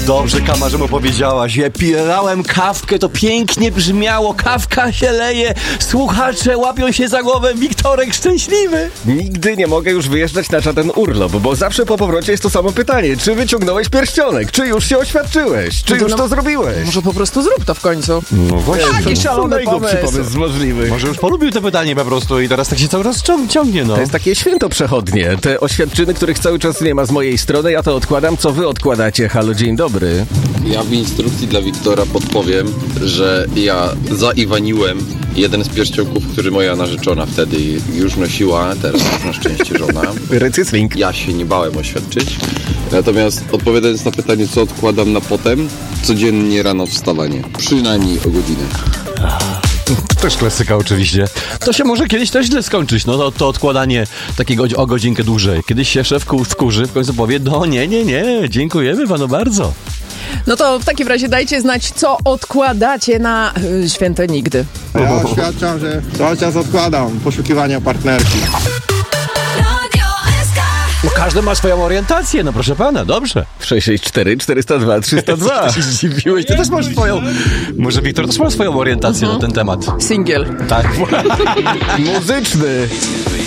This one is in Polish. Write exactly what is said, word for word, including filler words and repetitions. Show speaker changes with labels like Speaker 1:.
Speaker 1: Dobrze, Kama, że mu powiedziałaś. Ja pirałem kawkę, to pięknie brzmiało. Kawka się leje, słuchacze łapią się za głowę. Wiktorek szczęśliwy.
Speaker 2: Nigdy nie mogę już wyjeżdżać na żaden urlop, bo zawsze po powrocie jest to samo pytanie. Czy wyciągnąłeś pierścionek? Czy już się oświadczyłeś? Czy
Speaker 3: No to
Speaker 2: już
Speaker 3: no-
Speaker 2: to zrobiłeś?
Speaker 3: Może po prostu zrób to w końcu.
Speaker 1: No właśnie.
Speaker 3: Jaki szalony
Speaker 2: Najgłupszy
Speaker 3: pomysł.
Speaker 2: pomysł z możliwych.
Speaker 1: Może już polubił to pytanie po prostu i teraz tak się cały czas ciąg- ciągnie, no.
Speaker 2: To jest takie święto przechodnie. Te oświadczyny, których cały czas nie ma z mojej strony, ja to odkładam. Co wy odkładacie? Halo, dzień dobry.
Speaker 4: Ja w instrukcji dla Wiktora podpowiem, że ja zaiwaniłem jeden z pierścionków, który moja narzeczona wtedy już nosiła, teraz już na szczęście żona.
Speaker 2: Recycling.
Speaker 4: Ja się nie bałem oświadczyć. Natomiast odpowiadając na pytanie, co odkładam na potem, codziennie rano wstawanie. Przynajmniej o godzinę.
Speaker 1: Też klasyka oczywiście. To się może kiedyś też źle skończyć, no to, to odkładanie takiego o godzinkę dłużej. Kiedyś się szef wkurzy, w końcu powie, no nie, nie, nie, dziękujemy panu bardzo.
Speaker 3: No to w takim razie dajcie znać, co odkładacie na y, święte nigdy.
Speaker 5: Ja oświadczam, że cały czas odkładam poszukiwania partnerki.
Speaker 1: No każdy ma swoją orientację, no proszę pana, dobrze.
Speaker 2: sześć sześć cztery czterysta dwa trzysta dwa.
Speaker 1: Ty się zdziwiłeś, ty też masz swoją, może Wiktor też ma swoją orientację na ten temat.
Speaker 3: Singiel.
Speaker 1: Tak.
Speaker 2: Muzyczny.